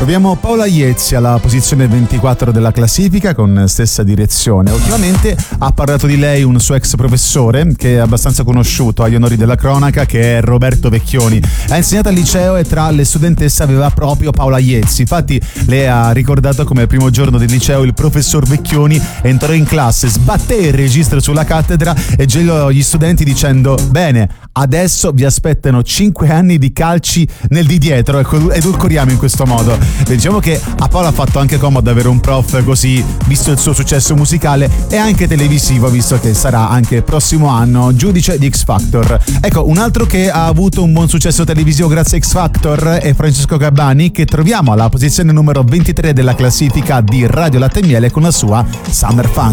Troviamo Paola Iezzi alla posizione 24 della classifica con stessa direzione. Ultimamente ha parlato di lei un suo ex professore che è abbastanza conosciuto agli onori della cronaca, che è Roberto Vecchioni. Ha insegnato al liceo e tra le studentesse aveva proprio Paola Iezzi. Infatti lei ha ricordato come il primo giorno del liceo il professor Vecchioni entrò in classe, sbatté il registro sulla cattedra e gelò gli studenti dicendo: bene, adesso vi aspettano 5 anni di calci nel di dietro. Ecco, edulcoriamo in questo modo. Diciamo che a Paola ha fatto anche comodo avere un prof così, visto il suo successo musicale e anche televisivo, visto che sarà anche il prossimo anno giudice di X Factor. Ecco, un altro che ha avuto un buon successo televisivo grazie a X Factor è Francesco Gabbani, che troviamo alla posizione numero 23 della classifica di Radio Latte e Miele con la sua Summer Funk.